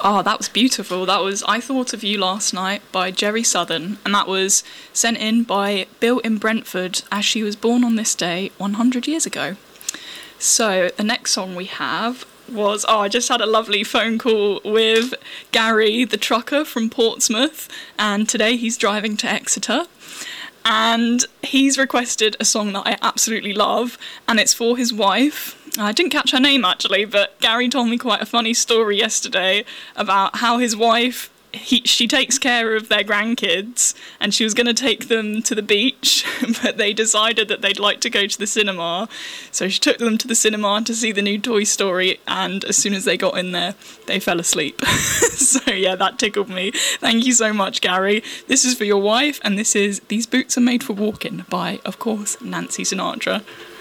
Oh, that was beautiful. That was I Thought of You Last Night by Jerry Southern, and that was sent in by Bill in Brentford as she was born on this day 100 years ago. So the next song we have was, I just had a lovely phone call with Gary, the trucker from Portsmouth, and today he's driving to Exeter. And he's requested a song that I absolutely love, and it's for his wife. I didn't catch her name actually, but Gary told me quite a funny story yesterday about how his wife, she takes care of their grandkids, and she was going to take them to the beach, but they decided that they'd like to go to the cinema. So she took them to the cinema to see the new Toy Story, and as soon as they got in there, they fell asleep. So yeah, that tickled me. Thank you so much, Gary. This is for your wife, and this is These Boots Are Made for Walking by, of course, Nancy Sinatra.